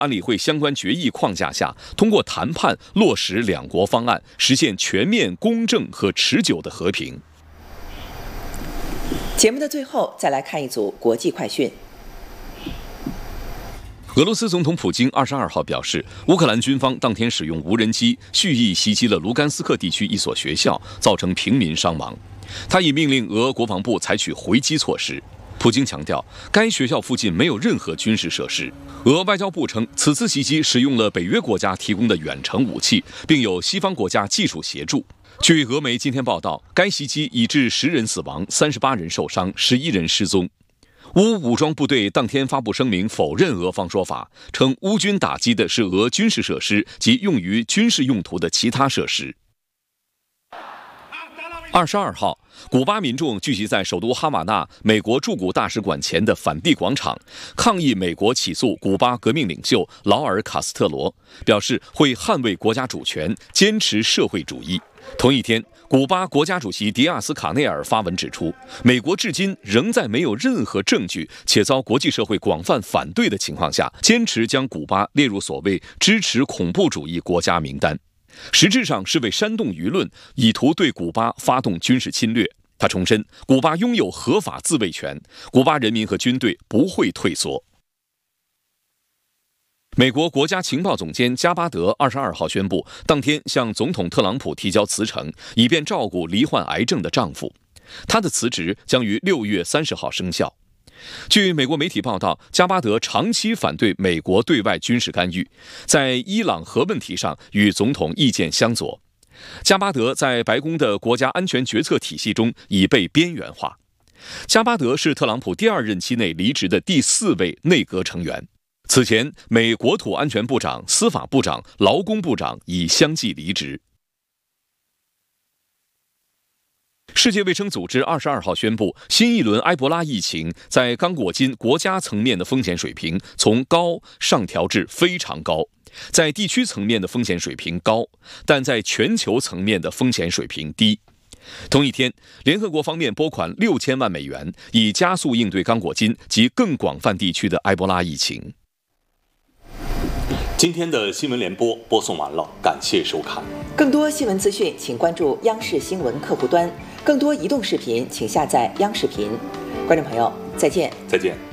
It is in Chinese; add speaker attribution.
Speaker 1: 安理会相关决议框架下，通过谈判落实两国方案，实现全面、公正和持久的和平。
Speaker 2: 节目的最后，再来看一组国际快讯。
Speaker 1: 俄罗斯总统普京22号表示，乌克兰军方当天使用无人机蓄意袭击了卢甘斯克地区一所学校，造成平民伤亡。他已命令俄国防部采取回击措施。普京强调，该学校附近没有任何军事设施。俄外交部称，此次袭击使用了北约国家提供的远程武器，并有西方国家技术协助。据俄媒今天报道，该袭击已致10人死亡，38人受伤，11人失踪。乌武装部队当天发布声明否认俄方说法，称乌军打击的是俄军事设施及用于军事用途的其他设施。22号，古巴民众聚集在首都哈瓦那美国驻古大使馆前的反帝广场，抗议美国起诉古巴革命领袖劳尔·卡斯特罗，表示会捍卫国家主权，坚持社会主义。同一天，古巴国家主席迪亚斯卡内尔发文指出，美国至今仍在没有任何证据且遭国际社会广泛反对的情况下，坚持将古巴列入所谓支持恐怖主义国家名单，实质上是为煽动舆论，以图对古巴发动军事侵略。他重申，古巴拥有合法自卫权，古巴人民和军队不会退缩。美国国家情报总监加巴德22号宣布，当天向总统特朗普提交辞呈，以便照顾罹患癌症的丈夫。他的辞职将于6月30号生效。据美国媒体报道，加巴德长期反对美国对外军事干预，在伊朗核问题上与总统意见相左。加巴德在白宫的国家安全决策体系中已被边缘化。加巴德是特朗普第2任期内离职的第4位内阁成员。此前，美国土安全部长、司法部长、劳工部长已相继离职。世界卫生组织22号宣布，新一轮埃博拉疫情在刚果金国家层面的风险水平从高上调至非常高，在地区层面的风险水平高，但在全球层面的风险水平低。同一天，联合国方面拨款6000万美元，以加速应对刚果金及更广泛地区的埃博拉疫情。
Speaker 3: 今天的新闻联播播送完了，感谢收看。
Speaker 2: 更多新闻资讯，请关注央视新闻客户端。更多移动视频，请下载央视频。观众朋友，再见。
Speaker 3: 再见。